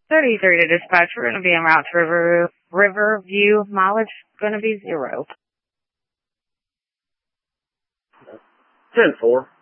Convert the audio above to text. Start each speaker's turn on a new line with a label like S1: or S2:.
S1: 33 to dispatch. We're going to be en route to Riverview. Mileage going to be 0.
S2: 10-4.